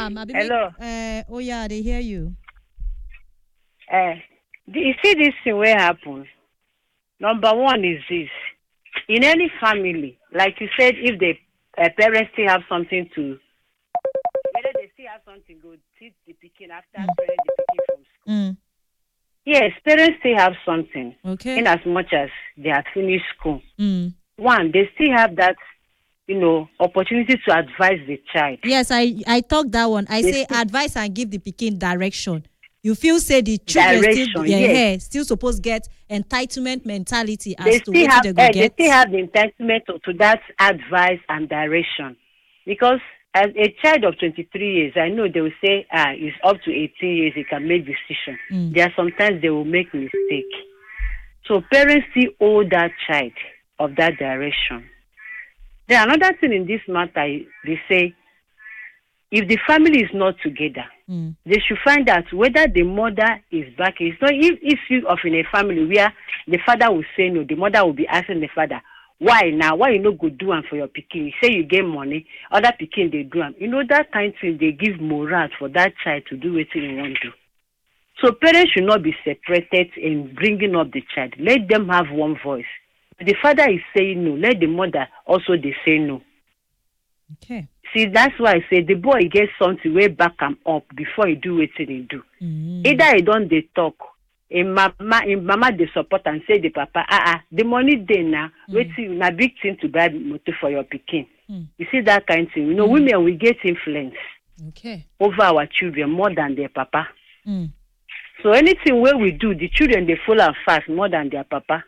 Hello. Oh yeah, they hear you. You see this thing where happens. Number one is this: in any family, like you said, if the parents still have something to, whether they still have something go teach the picking after parents the picking from school. Mm. Yes, parents still have something. Okay. In as much as they have finished school, Mm. one, they still have that, opportunity to advise the child. Yes, I talk that one. I They say still, advice and give the pikin direction. You feel say the children direction, yes. still supposed get entitlement mentality They as to still what have they go get. they still have the entitlement to that advice and direction, because as a child of 23 years, I know they will say it's up to 18 years he can make decision. There are sometimes they will make mistake, so parents still owe that child of that direction. Then another thing in this matter, they say if the family is not together, they should find out whether the mother is back. It's not if you of in a family where the father will say no, the mother will be asking the father, why now? Why you no go do am for your pikin? You say you get money, other pikin they do am. That kind of thing they give morale for that child to do what he want to do. So parents should not be separated in bringing up the child. Let them have one voice. If the father is saying no, let the mother also they say no. Okay. See, that's why I say the boy gets something way back him up before he do what he do. Either he don't they talk, in mama they support and say the papa, the money they now, waiting na big thing to buy motor for your pikin. You see that kind of thing. Women we get influence over our children more than their papa. So anything where we do, the children they follow fast more than their papa.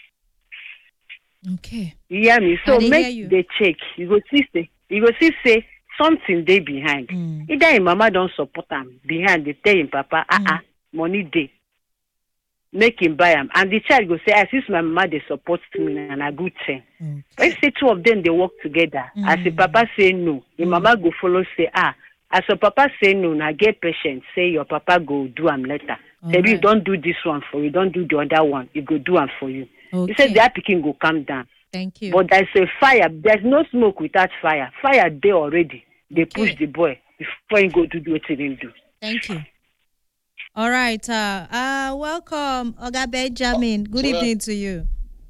Okay. You hear me? So make the check. You go see say something they behind. Either him mama don't support him behind, they tell him papa, money day. Make him buy him. And the child go say, since my mama they support me and a good thing. Let's say two of them they work together. As the papa say no, the mama go follow say, as your papa say no, now get patient. Say your papa go do him later. Say you don't do this one for you, don't do the other one. You go do him for you. He said that picking go calm down. Thank you. But there's a fire. There's no smoke without fire. Fire there already. They push the boy before he go to do what he didn't do. Thank you. All right. Welcome, Oga Benjamin. Good evening to you.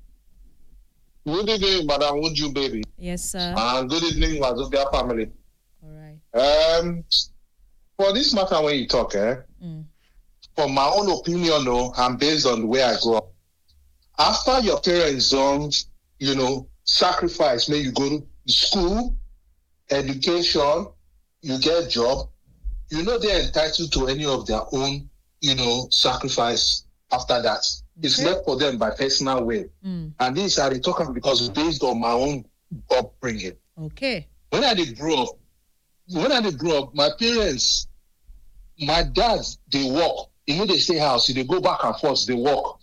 Good evening, Madam Woju baby. Yes, sir. And good evening, Wazobia family. All right. For this matter when you talk, for my own opinion, and based on the way I grew up, after your parents don't, sacrifice, may you go to school, education, you get a job, they're entitled to any of their own, sacrifice after that. It's left for them by personal will. And this I talk because based on my own upbringing. Okay. When I did grow up, my parents, my dad, they work. They stay house, they go back and forth, they work,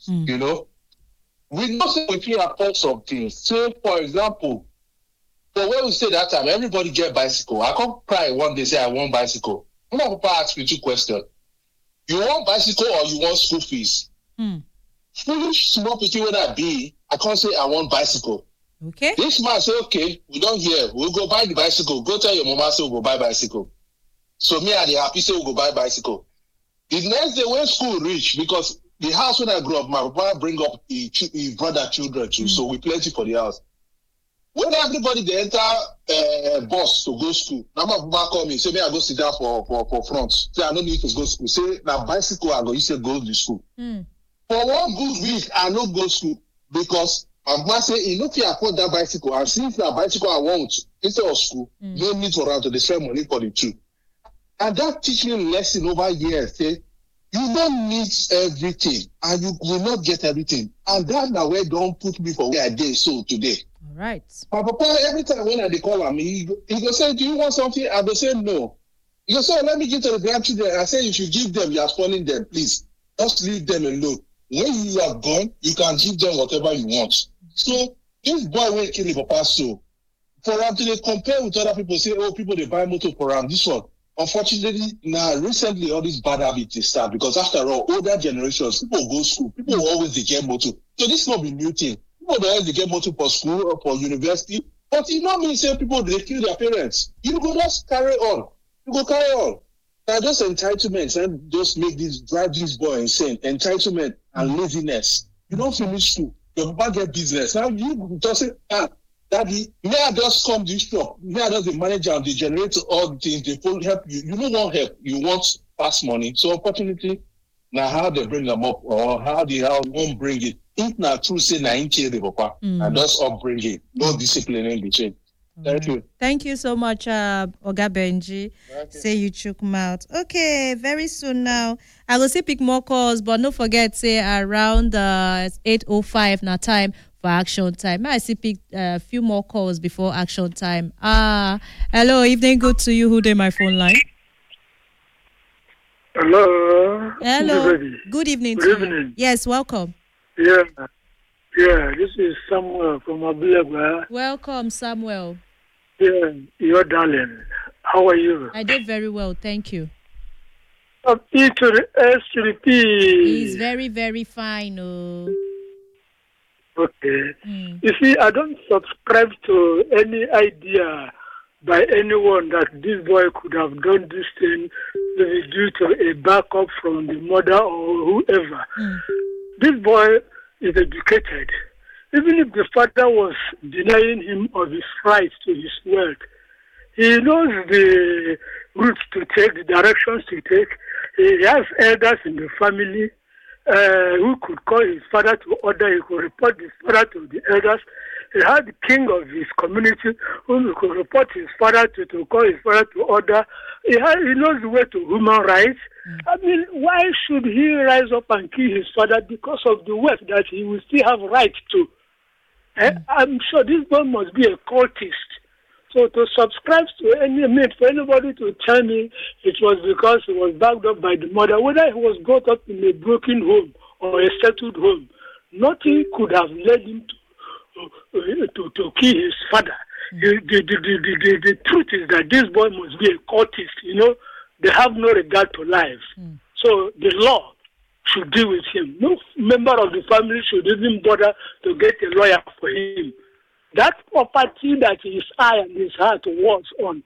We know say we feel afford some things. Say, for example, the way we say that time, everybody get bicycle. I can't cry one day, say I want bicycle. My papa asked me 2 questions. You want bicycle or you want school fees? Foolish small people when I be, I can't say I want bicycle. Okay. This man say, okay, we don't hear. We'll go buy the bicycle. Go tell your mama say we'll go buy bicycle. So me and the happy say we'll go buy bicycle. The next day when school reach, because the house when I grew up, my papa bring up his brother children too, so we plenty for the house. When everybody they enter bus to go to school, now my papa call me, say, may I go sit down for front. Say, I don't need to go to school. Say, now bicycle, I go, you say, go to school. For 1 good week, I don't go to school because my papa say, you know, if you afford that bicycle, and since that bicycle I want, instead of school, no need to run to the same money for the two. And that teach me lesson over years, say, you don't need everything, and you will not get everything. And that now way don't put me for where I did so today. All right. My papa, every time when they call on me, he go say, do you want something? I go say, no. He go say, let me give to the grandchildren. I say, if you give them, you are spoiling them, please. Just leave them alone. When you are gone, you can give them whatever you want. So, this boy will kill the papa so. For him to compare with other people, say, oh, people, they buy motor for him, this one. Unfortunately, now recently all these bad habits they start because after all, older generations, people go school, people will always get motor. So this not be new thing. People don't always get motor for school or for university, but it not mean say people they kill their parents. You go just carry on. You go carry on. Now just entitlements and just drive this boy insane. Entitlement and laziness. You don't finish school. Your papa get business. Now you just say, Daddy, may I just come to this shop? May I just the manager and the generator, all the things, they will help you. You don't want help. You want fast money. So unfortunately, now how they bring them up or how they won't bring it. If not true, say na the papa and just upbringing. No discipline in between. Thank you. Thank you so much, Oga Benji. Okay. Say you chook mouth. Okay, very soon now. I will see pick more calls, but don't forget, say around 8:05 now time for action time. I see pick a few more calls before action time. Hello, evening, good to you. Who dey my phone line? Hello. Hello. Good evening. Good evening. Yes, welcome. Yeah, this is Samuel from Abulegba. Welcome, Samuel. Yeah, your darling. How are you? I did very well, thank you. Up E to the S to the P. He's very, very fine. Oh. Okay. You see, I don't subscribe to any idea by anyone that this boy could have done this thing maybe due to a backup from the mother or whoever. This boy is educated. Even if the father was denying him of his rights to his wealth, he knows the routes to take, the directions to take. He has elders in the family who could call his father to order. He could report his father to the elders. He had the king of his community whom he could report his father to call his father to order. He knows the way to human rights. I mean, why should he rise up and kill his father because of the wealth that he will still have right to? I'm sure this boy must be a cultist. So to subscribe to for anybody to tell me it was because he was backed up by the mother, whether he was brought up in a broken home or a settled home, nothing could have led him to kill his father. The truth is that this boy must be a cultist. They have no regard to life. So the law should deal with him. No member of the family should even bother to get a lawyer for him. That property that his eye and his heart was on.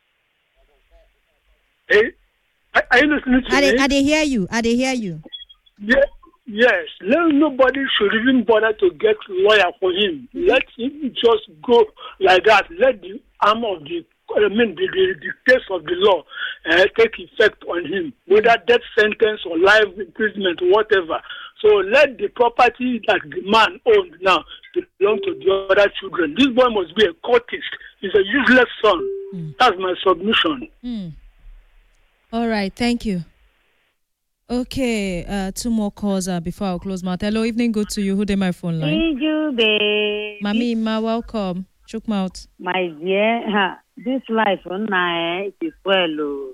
Are you listening to me? I they hear you. Yes. Nobody should even bother to get a lawyer for him. Let him just go like that. Let the arm of the case of the law take effect on him, whether death sentence or life imprisonment, whatever. So let the property that the man owned now belong to the other children. This boy must be a cultist. He's a useless son. That's my submission. All right, thank you. Okay, two more calls before I close mouth. Hello, evening, good to you. Who dey my phone line? Mami, welcome. Chook mouth. My dear, this life it is well.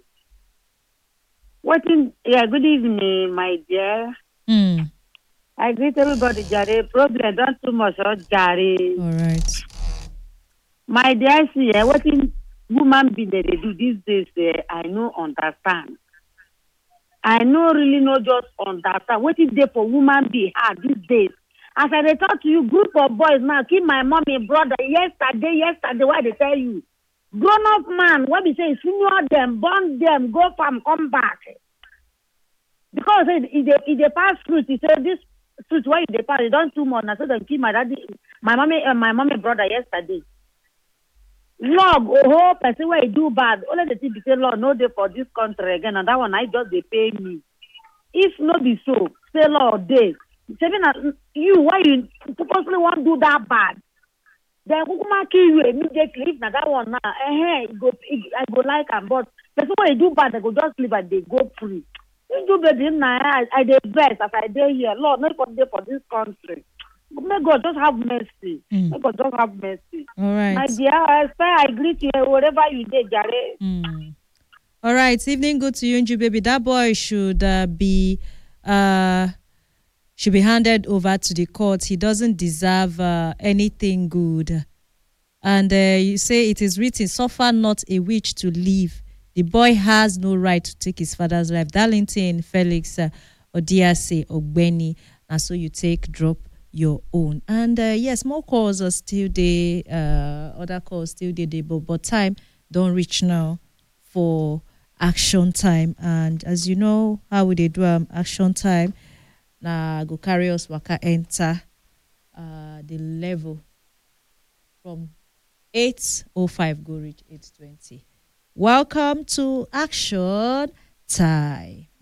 Good evening, my dear. I greet everybody, Jare. Problem, don't too much, Jare. All right. My dear, see, what in woman be they do these days, I know understand. I know really not just understand. What is there for woman be hard these days? As I talk to you, group of boys now, keep my mommy, brother, yesterday, why they tell you? Grown up man, what they say, senior them, born them, go farm, come back. Because if they pass fruit, he said, this fruit, why they pass, they don't too much. I said, they keep my daddy, my mommy, brother, yesterday. Lord, person where you do bad, only the thing they say, Lord, no day for this country again, and that one I just they pay me. If not be so, say Lord, day. You, why you purposely want to do that bad? Then who can kill you immediately? If not that one now, I go like and but person when you do bad, they go just leave and they go free. You do better now. I dey bless as I dey here. Lord, not for this country. May God just have mercy. May God just have mercy. All right. My dear, I greet you wherever you did, Jare. All right. Evening, good to you, Nju baby. That boy should be handed over to the court. He doesn't deserve anything good. And you say it is written, suffer not a witch to live. The boy has no right to take his father's life. Darlington, Felix, Odiase, Ogbeni. And so you drop your own. And yes, more calls are still there. Other calls still there. But time don't reach now for action time. And as you know, how would they do action time? Now go carry us waka enter the level from 8:05 go reach 8:20. Welcome to action time.